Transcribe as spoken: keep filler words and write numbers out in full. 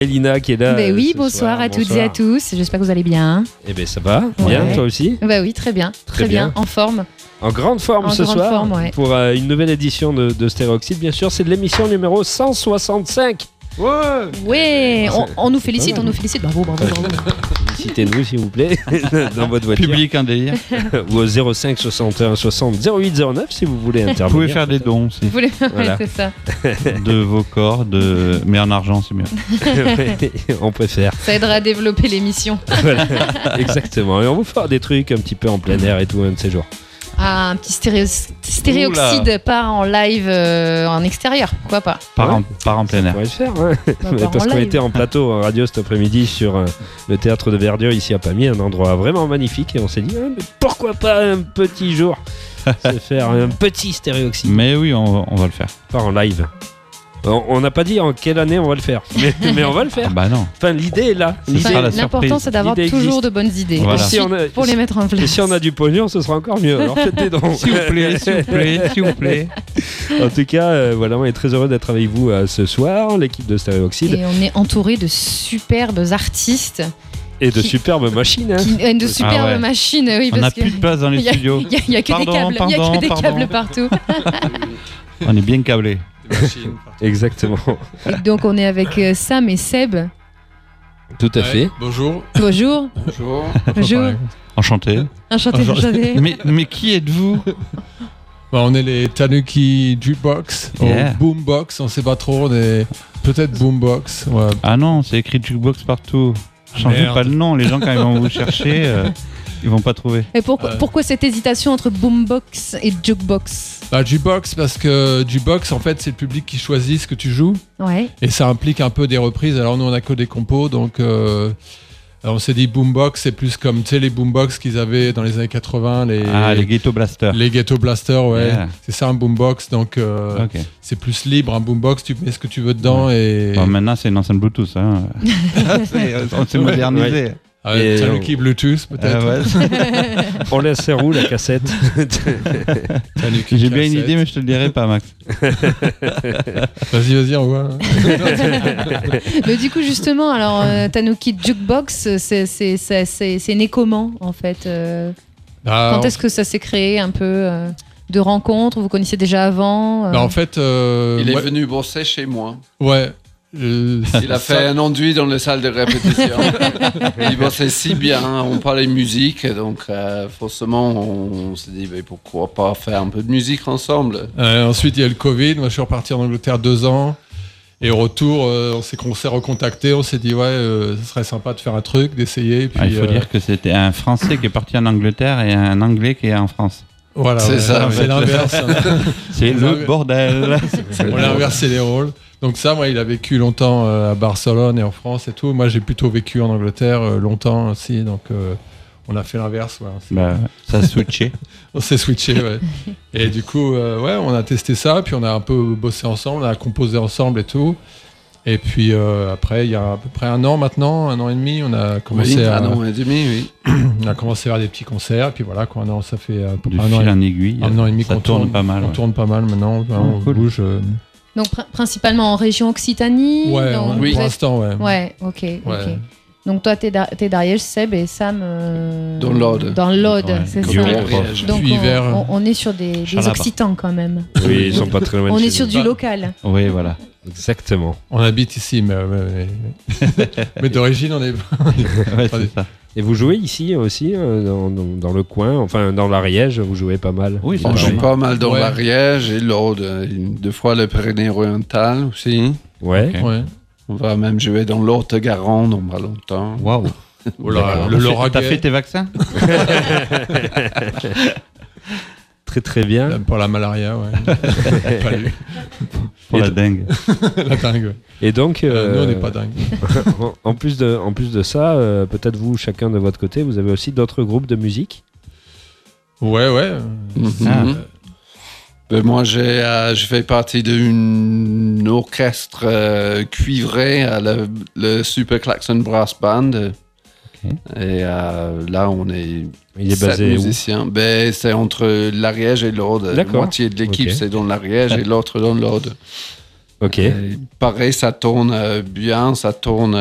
Elina qui est là. Ben oui, ce bonsoir soir. à Bonsoir. toutes et à tous. J'espère que vous allez bien. Eh bien, ça va. Bien, Ouais. toi aussi. Bah oui, très bien. Très, Très bien. bien. En forme. En grande forme En ce grande soir forme, ouais. pour euh, une nouvelle édition de, de Stéréoxyde. Bien sûr, c'est de l'émission numéro cent soixante-cinq. Ouais. Ouais, on, on nous C'est félicite, pas on mal. nous félicite. Bravo, bravo, bravo. Félicitez-nous, s'il vous plaît, dans votre voiture. Public un délire. Ou au zéro cinq soixante et un soixante zéro huit zéro neuf si vous voulez intervenir. Vous pouvez faire des dons aussi. Vous voulez- ouais, Voilà. c'est ça. De vos corps, de... mais en argent, c'est mieux. On préfère. Ça aidera à développer l'émission. Voilà. Exactement. Et on vous fera des trucs un petit peu en plein air et tout un de ces jours. Ah, un petit stéréo- stéréoxyde, pas en live, euh, en extérieur. Pourquoi pas? Par, Ouais. en, par en plein On air. va le faire, hein. Bah, par Parce en qu'on live. était en plateau en radio cet après-midi sur euh, le théâtre de Verdure ici à Pamiers, un endroit vraiment magnifique, et on s'est dit ah, mais pourquoi pas un petit jour se faire un petit stéréoxyde, Mais oui, on, on va le faire. pas en live. On on n'a pas dit en quelle année on va le faire, mais, mais on va le Ah faire. bah non. Enfin, l'idée est là. Ce L'idée- sera la L'important, surprise. c'est d'avoir L'idée toujours existe. de bonnes idées. Voilà. Ensuite, Si on a- pour les mettre en place. Et si on a du pognon, ce sera encore mieux. Alors faites des dons. S'il vous plaît, s'il vous plaît, s'il vous plaît. En tout cas, euh, voilà, on est très heureux d'être avec vous euh, ce soir, l'équipe de Stéréoxyde, Et on est entouré de superbes artistes, et de qui- superbes machines. hein. qui, euh, de superbes Ah ouais. machines. Oui, On n'a parce que plus de place dans les il y a- studios. il y a, il y a que Pardon, des câbles, il y a pardon, que des pardon. câbles partout. On est bien câblés. Exactement. Et donc on est avec euh, Sam et Seb. Tout à fait. Bonjour. Bonjour. Bonjour. Bonjour. Enchanté. Enchanté, enchanté. Mais, mais qui êtes-vous? Bah, on est les Tanuki Jukebox, Yeah. ou Boombox, on sait pas trop, on est peut-être Boombox. Ouais. Ah non, c'est écrit Jukebox partout. Changez Merde. pas le nom, les gens quand ils vont vous chercher, euh, ils vont pas trouver. Et pourquoi, Ouais. pourquoi cette hésitation entre boombox et jukebox? Bah, Jukebox parce que Jukebox en fait c'est le public qui choisit ce que tu joues Ouais. et ça implique un peu des reprises. Alors nous on a que des compos donc euh, alors, on s'est dit Boombox c'est plus comme tu sais les Boombox qu'ils avaient dans les années quatre-vingts, les, Ah, les Ghetto Blasters. les Ghetto Blasters, ouais. Yeah. C'est ça un Boombox donc euh, Ok. c'est plus libre un Boombox, tu mets ce que tu veux dedans et Bon, maintenant, c'est une enceinte Bluetooth. Hein. C'est- on s'est modernisé. Ah, Et Tanuki Bluetooth peut-être. Ah ouais. On laisse où la cassette? Tanuki J'ai bien une cassette. idée, mais je te le dirai pas, Max. Vas-y vas-y on voit. Mais du coup, justement, alors euh, Tanuki Jukebox, c'est, c'est, c'est, c'est, c'est né comment en fait euh, Ah, Quand est-ce que ça s'est créé un peu euh, de rencontres? Vous connaissiez déjà avant euh, Bah, en fait, euh, Il est ouais, venu bosser chez moi. ouais, euh, Il a fait un enduit dans la salle de répétition. Il bossait si bien, on parlait musique, donc euh, forcément on, on s'est dit mais pourquoi pas faire un peu de musique ensemble. euh, ensuite, il y a eu le Covid. Moi, je suis reparti en Angleterre deux ans. Et au retour, euh, on s'est, on s'est recontacté. On s'est dit, ouais, euh, ce serait sympa de faire un truc, d'essayer. Puis, Ah, il faut euh, dire que c'était un Français qui est parti en Angleterre et un Anglais qui est en France. voilà, C'est ouais, ça, c'est ouais. l'inverse. C'est le bordel. On a inversé les rôles. Donc ça, moi, il a vécu longtemps euh, à Barcelone et en France et tout. Moi, j'ai plutôt vécu en Angleterre euh, longtemps aussi. Donc, euh, on a fait l'inverse. Ouais. On s'est- Bah, ça a switché. On s'est switché, ouais. Et du coup, euh, ouais, on a testé ça, puis on a un peu bossé ensemble, on a composé ensemble et tout. Et puis euh, après, il y a à peu près un an maintenant, un an et demi, on a commencé Oui, à, un an et demi, oui. on a commencé à faire des petits concerts. Et puis voilà, quoi, un an, ça fait à peu Du près un an, fil et, en aiguille. un an et demi ça qu'on tourne tourne, pas mal. on ouais. tourne pas mal maintenant. Enfin, on cool. bouge. euh, Donc pr- principalement en région Occitanie. ouais, donc on- vous oui. pour êtes- l'instant, ouais. Ouais, ok, ok. Ouais. Donc toi, t'es, da- t'es d'Ariège, Seb et Sam. euh, Dans l'Aude. Dans l'Aude, Ouais. c'est Du ça. Haut. Ariège. Donc Puis on, hiver. on- on est sur des, des Chalaba. Occitans quand même. Oui, ils sont pas très loin. de On chez est sur nous. du local. Oui, voilà. Exactement. On habite ici, mais, mais, mais- mais d'origine, on est. Ouais, c'est ça. Et vous jouez ici aussi, euh, dans, dans- dans le coin, enfin dans l'Ariège, vous jouez pas mal. Oui, On Ouais. joue pas mal dans Ouais. l'Ariège et l'Aude, une- deux fois le Pyrénées-Orientales aussi. Ouais. Ok. Ouais. On va même jouer dans l'Haute-Garonne dans pas longtemps. Waouh. Oh là, D'accord. le T'as fait- Lauragais. T'as fait tes vaccins? Très très bien. Pour la malaria, ouais. Pas lui. Pour Et la t- dingue. La dingue. ouais. Et donc, Euh, euh, nous, on n'est pas dingue. en, en plus de, en plus de ça, euh, peut-être vous, chacun de votre côté, vous avez aussi d'autres groupes de musique. Ouais, ouais. Mhm. Ah. Ben, moi, j'ai, euh, je fais partie d'un orchestre euh, cuivré à le, le Super Klaxon Brass Band. Ok. Et euh, là, on est, Il est sept basé où? musiciens. Ben, c'est entre l'Ariège et l'Aude. La D'accord. moitié de l'équipe, Ok. c'est dans l'Ariège et l'autre dans l'Aude. Ok. Euh, pareil, ça tourne euh, bien, ça tourne